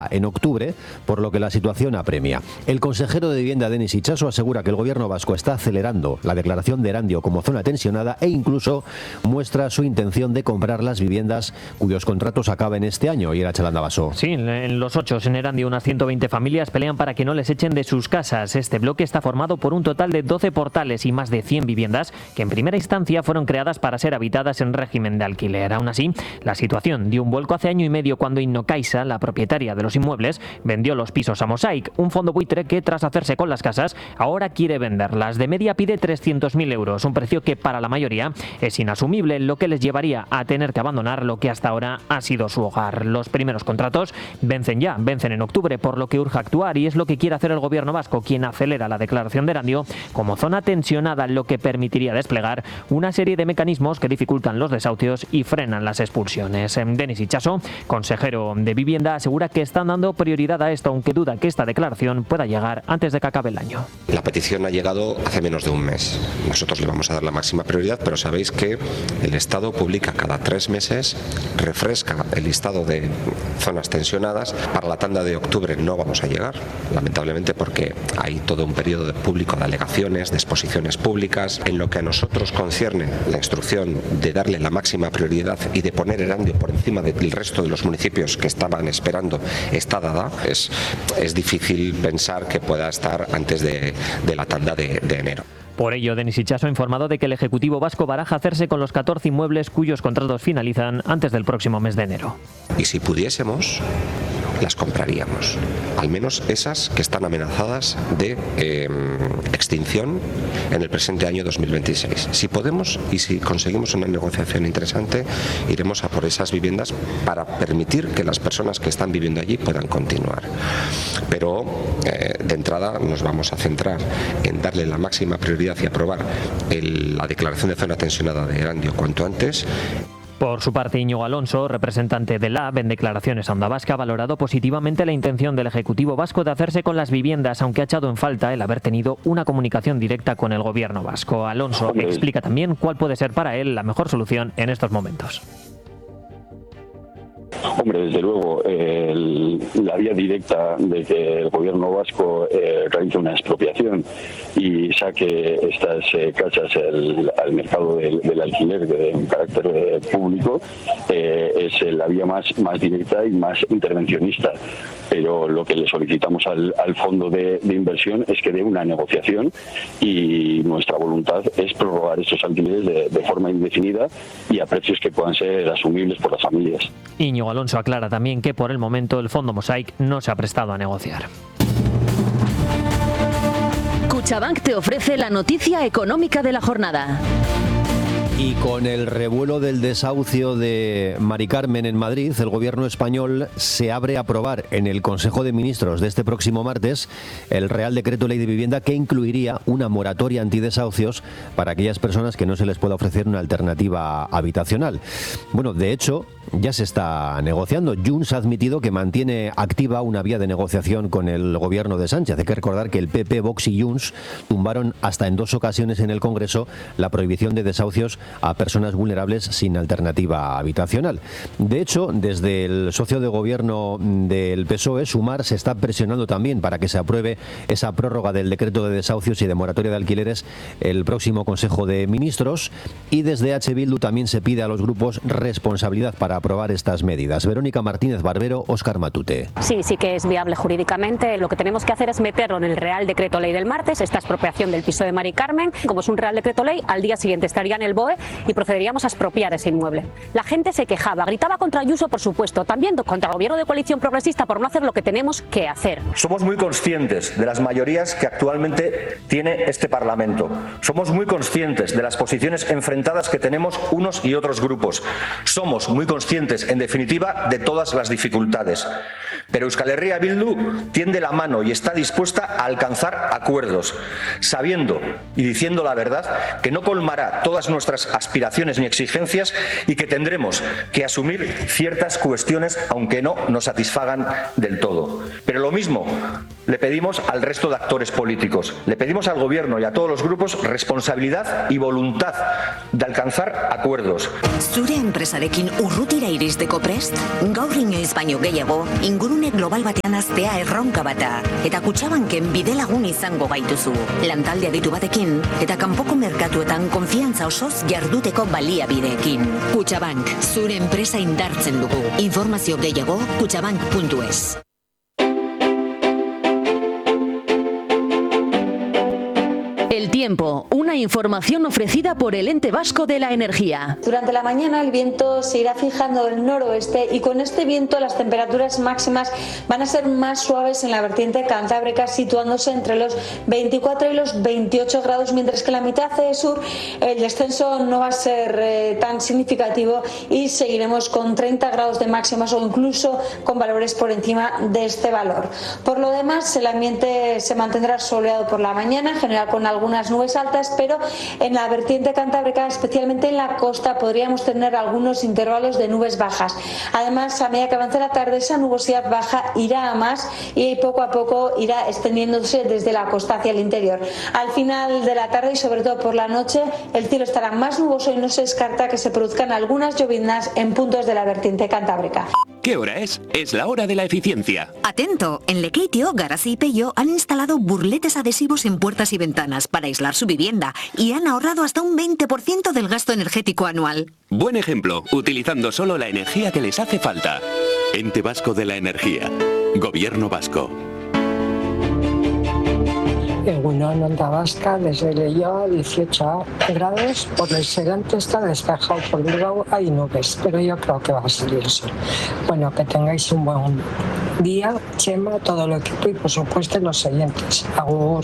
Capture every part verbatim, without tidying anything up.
en octubre, por lo que la situación apremia. El consejero de Vivienda, Denis Itxaso, asegura que el gobierno vasco está acelerando la declaración de Erandio como zona tensionada e incluso muestra su intención de comprar las viviendas cuyos contratos acaben este año. Y era Chalanda Baso. Sí, en los ocho en Erandio unas ciento veinte familias pelean para que no les echen de sus casas. Este bloque está formado por un total de doce portales y más de cien viviendas que en primera instancia fueron creadas para ser habitadas en régimen de alquiler. Aún así, la situación dio un vuelco hace año y medio cuando Innocaisa, la propietaria de los inmuebles, vendió los pisos a Mosaic, un fondo buitre que tras hacerse con las casas ahora quiere venderlas. De media pide trescientos mil euros, un precio que para la mayoría es inasumible, lo que les llevaría a tener que abandonar lo que hasta ahora ha sido su hogar. Los primeros contratos vencen ya, vencen en octubre, por lo que urge actuar y es lo que quiere hacer el gobierno vasco, quien acelera la declaración de Erandio como zona tensionada, lo que permitiría desplegar una serie de mecanismos que dificultan los desahucios y frenan las expulsiones. Denis Itxaso, consejero de Vivienda, asegura que están dando prioridad a esto, aunque duda que esta declaración pueda llegar antes de que acabe el año. La petición ha llegado hace menos de un mes. Nosotros le vamos a dar la máxima prioridad, pero sabéis que el Estado publica cada tres meses, refresca el listado de zonas tensionadas. Para la tanda de octubre no vamos a llegar, lamentablemente, porque hay todo un periodo de público de alegaciones, de exposiciones públicas. En lo que a nosotros concierne la instrucción de darle la máxima prioridad y de poner Erandio por encima del resto de los municipios que estaban esperando está dada. Es, es difícil pensar que pueda estar antes de, de la tanda de, de enero. Por ello, Denis Itxaso ha informado de que el Ejecutivo vasco baraja hacerse con los catorce inmuebles cuyos contratos finalizan antes del próximo mes de enero. Y si pudiésemos, las compraríamos, al menos esas que están amenazadas de eh, extinción en el presente año dos mil veintiséis. Si podemos y si conseguimos una negociación interesante, iremos a por esas viviendas para permitir que las personas que están viviendo allí puedan continuar. Pero eh, de entrada nos vamos a centrar en darle la máxima prioridad y aprobar el, la declaración de zona tensionada de Erandio cuanto antes. Por su parte, Íñigo Alonso, representante del L A B en declaraciones a Onda Vasca, ha valorado positivamente la intención del Ejecutivo vasco de hacerse con las viviendas, aunque ha echado en falta el haber tenido una comunicación directa con el gobierno vasco. Alonso explica también cuál puede ser para él la mejor solución en estos momentos. Hombre, desde luego, eh, el, la vía directa de que el gobierno vasco eh, realice una expropiación y saque estas eh, casas al, al mercado del, del alquiler de un carácter eh, público eh, es la vía más, más directa y más intervencionista. Pero lo que le solicitamos al, al fondo de, de inversión es que dé una negociación y nuestra voluntad es prorrogar estos alquileres de, de forma indefinida y a precios que puedan ser asumibles por las familias. Íñigo Alonso aclara también que por el momento el fondo Mosaic no se ha prestado a negociar. Cuchabank te ofrece la noticia económica de la jornada. Y con el revuelo del desahucio de Mari Carmen en Madrid, el gobierno español se abre a aprobar en el Consejo de Ministros de este próximo martes el Real Decreto Ley de Vivienda que incluiría una moratoria antidesahucios para aquellas personas que no se les pueda ofrecer una alternativa habitacional. Bueno, de hecho, ya se está negociando. Junts ha admitido que mantiene activa una vía de negociación con el gobierno de Sánchez. Hay que recordar que el P P, Vox y Junts tumbaron hasta en dos ocasiones en el Congreso la prohibición de desahucios a personas vulnerables sin alternativa habitacional. De hecho, desde el socio de gobierno del P S O E, Sumar, se está presionando también para que se apruebe esa prórroga del decreto de desahucios y de moratoria de alquileres el próximo Consejo de Ministros, y desde H. Bildu también se pide a los grupos responsabilidad para aprobar estas medidas. Verónica Martínez Barbero, Óscar Matute. Sí, sí que es viable jurídicamente. Lo que tenemos que hacer es meterlo en el Real Decreto Ley del martes, esta expropiación del piso de Mari Carmen. Como es un Real Decreto Ley, al día siguiente estaría en el B O E y procederíamos a expropiar ese inmueble. La gente se quejaba, gritaba contra Ayuso, por supuesto, también contra el gobierno de coalición progresista por no hacer lo que tenemos que hacer. Somos muy conscientes de las mayorías que actualmente tiene este Parlamento. Somos muy conscientes de las posiciones enfrentadas que tenemos unos y otros grupos. Somos muy conscientes, en definitiva, de todas las dificultades. Pero Euskal Herria Bildu tiende la mano y está dispuesta a alcanzar acuerdos, sabiendo y diciendo la verdad que no colmará todas nuestras aspiraciones ni exigencias y que tendremos que asumir ciertas cuestiones aunque no nos satisfagan del todo. Pero lo mismo le pedimos al resto de actores políticos, le pedimos al Gobierno y a todos los grupos responsabilidad y voluntad de alcanzar acuerdos. Zure enpresarekin urrutira iristeko prest? Gaur inoiz baino gehiago, ingurune global batean aztea erronka bata, eta Kutxabanken bidelagun izango gaituzu. Lantalde aditu batekin, eta kanpoko merkatuetan konfiantza osoz jarduteko baliabideekin. Kutxabank, zure enpresa indartzen dugu. Informazio gehiago, kutxabank puntu es. El tiempo, una información ofrecida por el Ente Vasco de la Energía. Durante la mañana el viento se irá fijando del noroeste y con este viento las temperaturas máximas van a ser más suaves en la vertiente cantábrica, situándose entre los veinticuatro y los veintiocho grados, mientras que en la mitad sur el descenso no va a ser eh, tan significativo y seguiremos con treinta grados de máximas o incluso con valores por encima de este valor. Por lo demás, el ambiente se mantendrá soleado por la mañana, en general con algo algunas nubes altas, pero en la vertiente cantábrica, especialmente en la costa, podríamos tener algunos intervalos de nubes bajas. Además, a medida que avance la tarde, esa nubosidad baja irá a más y poco a poco irá extendiéndose desde la costa hacia el interior. Al final de la tarde y sobre todo por la noche, el cielo estará más nuboso y no se descarta que se produzcan algunas lloviznas en puntos de la vertiente cantábrica. ¿Qué hora es? Es la hora de la eficiencia. Atento, en Lekeitio, Garazi y Pello han instalado burletes adhesivos en puertas y ventanas para aislar su vivienda y han ahorrado hasta un veinte por ciento del gasto energético anual. Buen ejemplo, utilizando solo la energía que les hace falta. Ente Vasco de la Energía. Gobierno Vasco. Egunon, Onda Vasca, desde Leioa, dieciocho grados, por el Serante está despejado, por Bilbao hay nubes, pero yo creo que va a salir el sol. Bueno, que tengáis un buen día, Chema, todo el equipo y por supuesto los oyentes. Agur.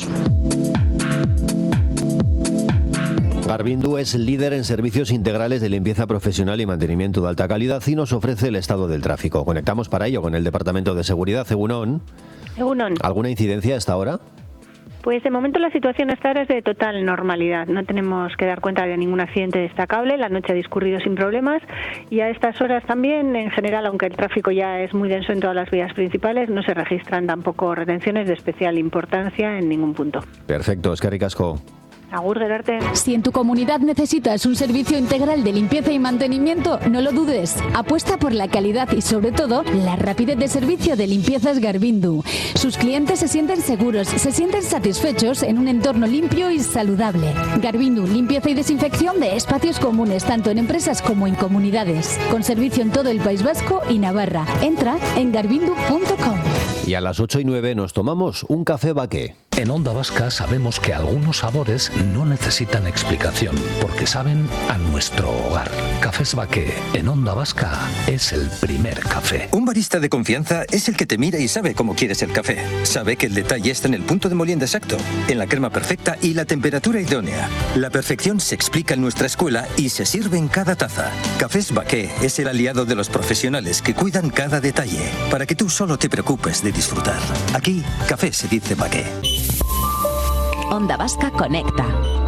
Garvindu es líder en servicios integrales de limpieza profesional y mantenimiento de alta calidad y nos ofrece el estado del tráfico. Conectamos para ello con el Departamento de Seguridad. Egunon. Egunon. ¿Alguna incidencia a esta hora? Pues de momento la situación hasta ahora es de total normalidad. No tenemos que dar cuenta de ningún accidente destacable. La noche ha discurrido sin problemas y a estas horas también, en general, aunque el tráfico ya es muy denso en todas las vías principales, no se registran tampoco retenciones de especial importancia en ningún punto. Perfecto, eskerrik asko. Agur, Gerarte. Si en tu comunidad necesitas un servicio integral de limpieza y mantenimiento, no lo dudes. Apuesta por la calidad y, sobre todo, la rapidez de servicio de Limpiezas Garvindu. Sus clientes se sienten seguros, se sienten satisfechos en un entorno limpio y saludable. Garvindu, limpieza y desinfección de espacios comunes, tanto en empresas como en comunidades. Con servicio en todo el País Vasco y Navarra. Entra en garvindu punto com. Y a las ocho y nueve nos tomamos un café Baqué. En Onda Vasca sabemos que algunos sabores no necesitan explicación, porque saben a nuestro hogar. Cafés Baqué en Onda Vasca es el primer café. Un barista de confianza es el que te mira y sabe cómo quieres el café. Sabe que el detalle está en el punto de molienda exacto, en la crema perfecta y la temperatura idónea. La perfección se explica en nuestra escuela y se sirve en cada taza. Cafés Baqué es el aliado de los profesionales que cuidan cada detalle, para que tú solo te preocupes de disfrutar. Aquí, café se dice Baqué. Onda Vasca conecta.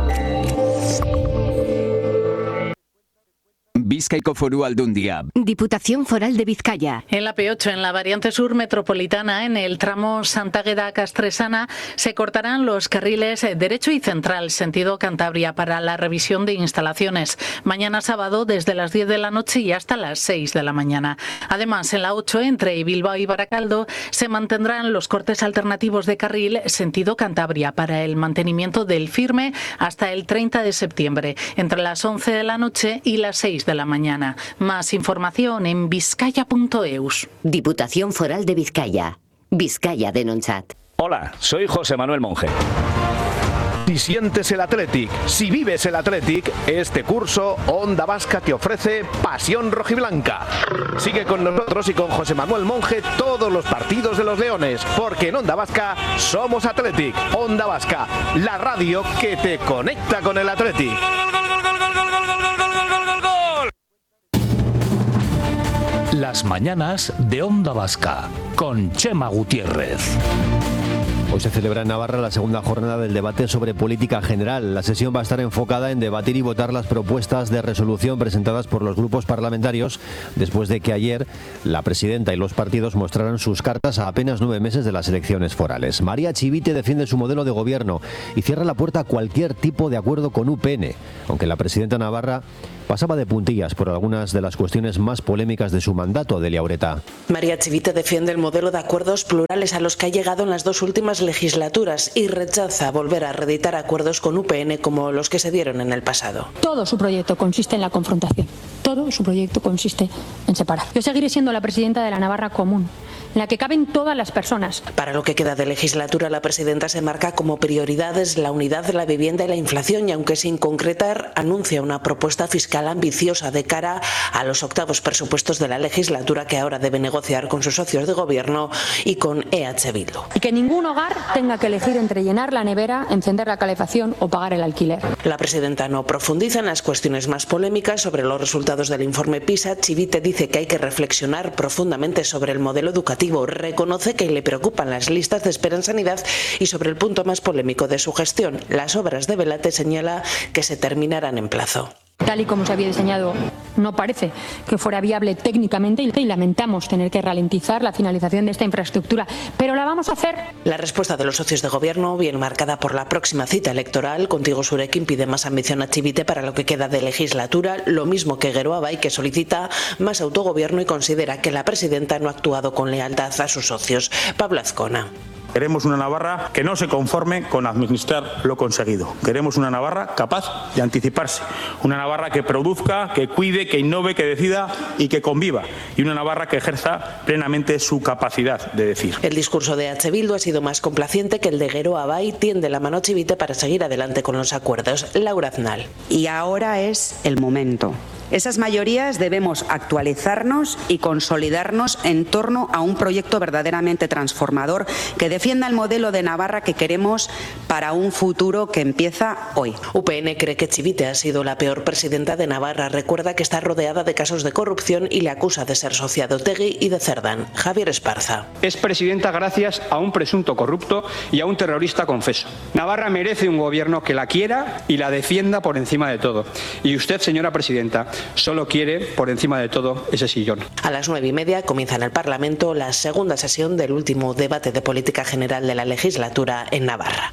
Bizkaiko Foru Aldundia. Diputación Foral de Vizcaya. En la P ocho, en la variante sur metropolitana, en el tramo Santágueda-Castresana, se cortarán los carriles derecho y central, sentido Cantabria, para la revisión de instalaciones. Mañana sábado, desde las diez de la noche y hasta las seis de la mañana. Además, en la ocho, entre Bilbao y Baracaldo, se mantendrán los cortes alternativos de carril, sentido Cantabria, para el mantenimiento del firme hasta el treinta de septiembre, entre las once de la noche y las seis de la mañana. Más información en vizcaya punto eus. Diputación Foral de Vizcaya. Vizcaya Denontzat. Hola, soy José Manuel Monje. Si sientes el Athletic, si vives el Athletic, este curso Onda Vasca te ofrece Pasión Rojiblanca. Sigue con nosotros y con José Manuel Monje todos los partidos de los Leones, porque en Onda Vasca somos Athletic. Onda Vasca, la radio que te conecta con el Athletic. Las mañanas de Onda Vasca, con Chema Gutiérrez. Hoy se celebra en Navarra la segunda jornada del debate sobre política general. La sesión va a estar enfocada en debatir y votar las propuestas de resolución presentadas por los grupos parlamentarios después de que ayer la presidenta y los partidos mostraran sus cartas a apenas nueve meses de las elecciones forales. María Chivite defiende su modelo de gobierno y cierra la puerta a cualquier tipo de acuerdo con U P N, aunque la presidenta navarra pasaba de puntillas por algunas de las cuestiones más polémicas de su mandato. Delia Ureta. María Chivite defiende el modelo de acuerdos plurales a los que ha llegado en las dos últimas legislaturas y rechaza volver a reeditar acuerdos con U P N como los que se dieron en el pasado. Todo su proyecto consiste en la confrontación. Todo su proyecto consiste en separar. Yo seguiré siendo la presidenta de la Navarra Común, en la que caben todas las personas. Para lo que queda de legislatura, la presidenta se marca como prioridades la unidad, la vivienda y la inflación, y aunque sin concretar, anuncia una propuesta fiscal ambiciosa de cara a los octavos presupuestos de la legislatura que ahora debe negociar con sus socios de gobierno y con E H Bildu. Y que ningún hogar tenga que elegir entre llenar la nevera, encender la calefacción o pagar el alquiler. La presidenta no profundiza en las cuestiones más polémicas sobre los resultados del informe PISA. Chivite dice que hay que reflexionar profundamente sobre el modelo educativo. Reconoce que le preocupan las listas de espera en sanidad y sobre el punto más polémico de su gestión, las obras de Velate, señala que se terminarán en plazo. Tal y como se había diseñado, no parece que fuera viable técnicamente y lamentamos tener que ralentizar la finalización de esta infraestructura, pero la vamos a hacer. La respuesta de los socios de gobierno, bien marcada por la próxima cita electoral, Contigo Surekin pide más ambición a Chivite para lo que queda de legislatura, lo mismo que Geroa Bai, que solicita más autogobierno y considera que la presidenta no ha actuado con lealtad a sus socios. Pablo Azcona. Queremos una Navarra que no se conforme con administrar lo conseguido. Queremos una Navarra capaz de anticiparse. Una Navarra que produzca, que cuide, que innove, que decida y que conviva. Y una Navarra que ejerza plenamente su capacidad de decir. El discurso de H. Bildu ha sido más complaciente que el de Geroa Bai. Tiende la mano a Chivite para seguir adelante con los acuerdos. Laura Aznal. Y ahora es el momento. Esas mayorías debemos actualizarnos y consolidarnos en torno a un proyecto verdaderamente transformador que defienda el modelo de Navarra que queremos para un futuro que empieza hoy. U P N cree que Chivite ha sido la peor presidenta de Navarra. Recuerda que está rodeada de casos de corrupción y le acusa de ser socia de Otegi y de Cerdán. Javier Esparza. Es presidenta gracias a un presunto corrupto y a un terrorista confeso. Navarra merece un gobierno que la quiera y la defienda por encima de todo. Y usted, señora presidenta, solo quiere, por encima de todo, ese sillón. A las nueve y media comienza en el Parlamento la segunda sesión del último debate de política general de la legislatura en Navarra.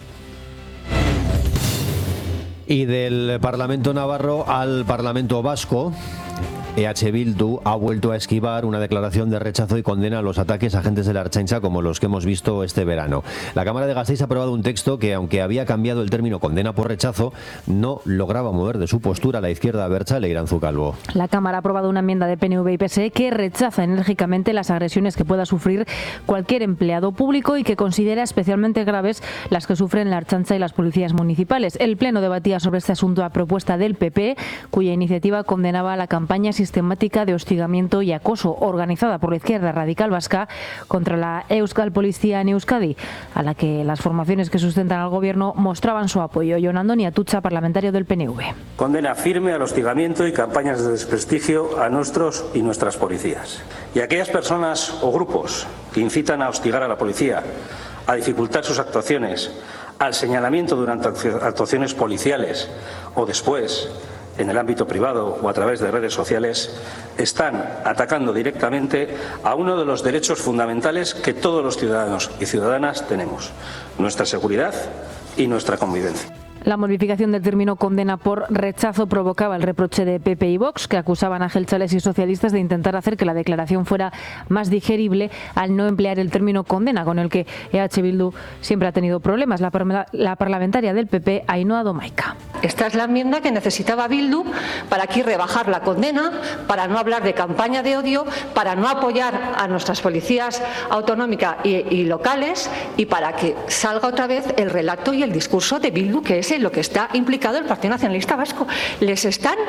Y del Parlamento navarro al Parlamento vasco, E H Bildu ha vuelto a esquivar una declaración de rechazo y condena a los ataques a agentes de la Ertzaintza como los que hemos visto este verano. La Cámara de Gasteiz ha aprobado un texto que, aunque había cambiado el término condena por rechazo, no lograba mover de su postura a la izquierda abertzale. Iranzu Calvo. La Cámara ha aprobado una enmienda de P N V y P S E que rechaza enérgicamente las agresiones que pueda sufrir cualquier empleado público y que considera especialmente graves las que sufren la Ertzaintza y las policías municipales. El Pleno debatía sobre este asunto a propuesta del P P, cuya iniciativa condenaba la campaña sistemática de hostigamiento y acoso organizada por la izquierda radical vasca contra la Euskal Policía en Euskadi, a la que las formaciones que sustentan al gobierno mostraban su apoyo. Jon Andoni Atutxa, parlamentario del P N V. Condena firme al hostigamiento y campañas de desprestigio a nuestros y nuestras policías. Y a aquellas personas o grupos que incitan a hostigar a la policía, a dificultar sus actuaciones, al señalamiento durante actuaciones policiales o después, en el ámbito privado o a través de redes sociales, están atacando directamente a uno de los derechos fundamentales que todos los ciudadanos y ciudadanas tenemos: nuestra seguridad y nuestra convivencia. La modificación del término condena por rechazo provocaba el reproche de P P y Vox, que acusaban a jeltzales y socialistas de intentar hacer que la declaración fuera más digerible al no emplear el término condena, con el que E H Bildu siempre ha tenido problemas. La, la parlamentaria del P P, Ainhoa Domaica. Esta es la enmienda que necesitaba Bildu para aquí rebajar la condena, para no hablar de campaña de odio, para no apoyar a nuestras policías autonómicas y, y locales, y para que salga otra vez el relato y el discurso de Bildu, que es en lo que está implicado el Partido Nacionalista Vasco. Les están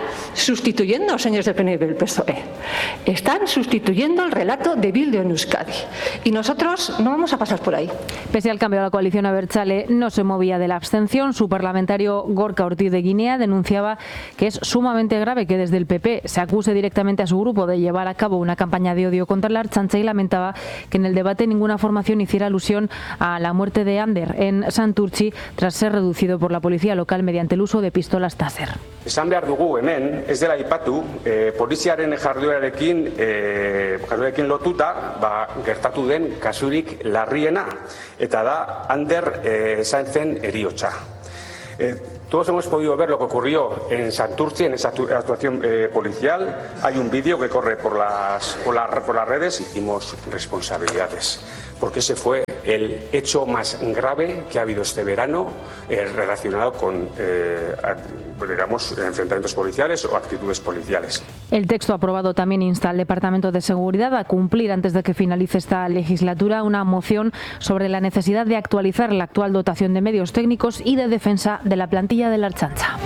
sustituyendo, señores del P N V y del P S O E. Están sustituyendo el relato de Bildu en Euskadi. Y nosotros no vamos a pasar por ahí. Pese al cambio, la coalición abertzale no se movía de la abstención. Su parlamentario Gorka Ortiz de Guinea denunciaba que es sumamente grave que desde el P P se acuse directamente a su grupo de llevar a cabo una campaña de odio contra la Ertzaintza y lamentaba que en el debate ninguna formación hiciera alusión a la muerte de Ander en Santurtzi tras ser reducido por la policía local mediante el uso de pistolas Taser. Esan behar dugu hemen, ez dela aipatu, eh, poliziaren jarduerarekin, eh, jarduerarekin lotuta, ba, gertatu den kasurik larriena, eta da Ander eh, Sainzen heriotza. Eh, todos hemos podido ver lo que ocurrió en Santurtzi, en esa actuación eh, policial. Hay un vídeo que corre por las, por, la, por las redes. Hicimos responsabilidades, porque ese fue el hecho más grave que ha habido este verano eh, relacionado con, eh, digamos, enfrentamientos policiales o actitudes policiales. El texto aprobado también insta al Departamento de Seguridad a cumplir antes de que finalice esta legislatura una moción sobre la necesidad de actualizar la actual dotación de medios técnicos y de defensa de la plantilla de la Ertzaintza.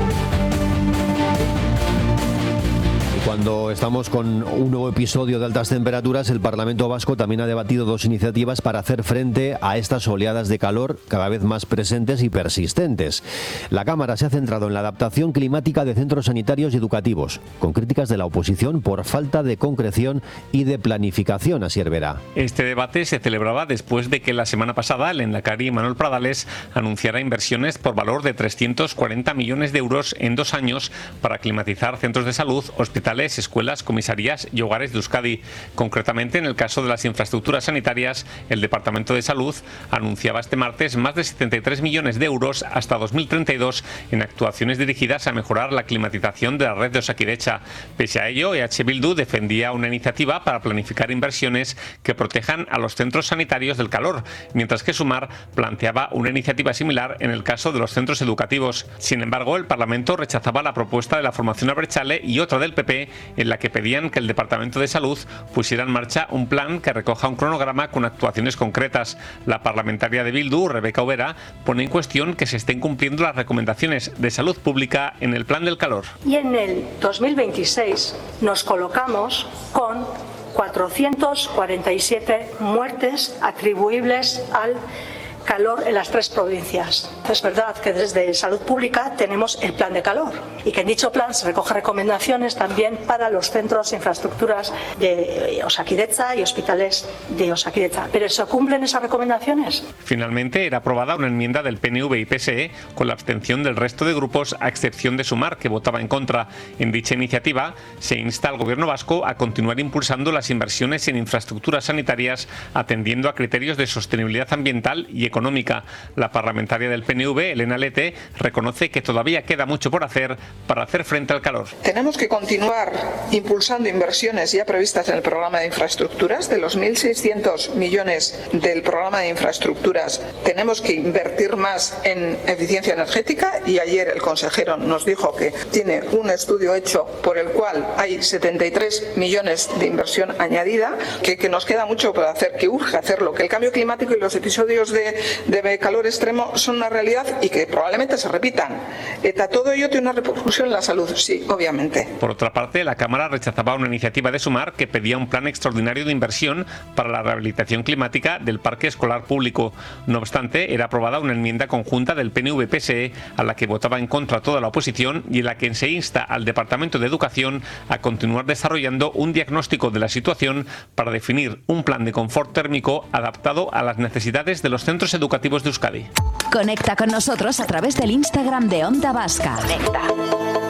Cuando estamos con un nuevo episodio de altas temperaturas, el Parlamento Vasco también ha debatido dos iniciativas para hacer frente a estas oleadas de calor cada vez más presentes y persistentes. La Cámara se ha centrado en la adaptación climática de centros sanitarios y educativos, con críticas de la oposición por falta de concreción y de planificación, Asier Vera. Este debate se celebraba después de que la semana pasada el lehendakari Manuel Pradales anunciara inversiones por valor de trescientos cuarenta millones de euros en dos años para climatizar centros de salud, hospitales, escuelas, comisarías y hogares de Euskadi. Concretamente, en el caso de las infraestructuras sanitarias, el Departamento de Salud anunciaba este martes más de setenta y tres millones de euros hasta dos mil treinta y dos en actuaciones dirigidas a mejorar la climatización de la red de Osakidetza. Pese a ello, E H Bildu defendía una iniciativa para planificar inversiones que protejan a los centros sanitarios del calor, mientras que Sumar planteaba una iniciativa similar en el caso de los centros educativos. Sin embargo, el Parlamento rechazaba la propuesta de la formación abertzale y otra del P P, en la que pedían que el Departamento de Salud pusiera en marcha un plan que recoja un cronograma con actuaciones concretas. La parlamentaria de Bildu, Rebeca Ubera, pone en cuestión que se estén cumpliendo las recomendaciones de salud pública en el plan del calor. Y en el dos mil veintiséis nos colocamos con cuatrocientas cuarenta y siete muertes atribuibles al calor en las tres provincias. Es verdad que desde Salud Pública tenemos el plan de calor y que en dicho plan se recoge recomendaciones también para los centros e infraestructuras de Osakidetza y hospitales de Osakidetza. ¿Pero se cumplen esas recomendaciones? Finalmente era aprobada una enmienda del P N V y P S E con la abstención del resto de grupos, a excepción de Sumar, que votaba en contra. En dicha iniciativa se insta al Gobierno vasco a continuar impulsando las inversiones en infraestructuras sanitarias atendiendo a criterios de sostenibilidad ambiental y económica. Económica. La parlamentaria del P N V, Elena Lete, reconoce que todavía queda mucho por hacer para hacer frente al calor. Tenemos que continuar impulsando inversiones ya previstas en el programa de infraestructuras. De los mil seiscientos millones del programa de infraestructuras, tenemos que invertir más en eficiencia energética y ayer el consejero nos dijo que tiene un estudio hecho por el cual hay setenta y tres millones de inversión añadida, que, que nos queda mucho por hacer, que urge hacerlo, que el cambio climático y los episodios de de calor extremo son una realidad y que probablemente se repitan. Eta todo ello tiene una repercusión en la salud, sí, obviamente. Por otra parte, la Cámara rechazaba una iniciativa de Sumar que pedía un plan extraordinario de inversión para la rehabilitación climática del parque escolar público. No obstante, era aprobada una enmienda conjunta del P N V P S E a la que votaba en contra toda la oposición y en la que se insta al Departamento de Educación a continuar desarrollando un diagnóstico de la situación para definir un plan de confort térmico adaptado a las necesidades de los centros educativos de Euskadi. Conecta con nosotros a través del Instagram de Onda Vasca. Conecta.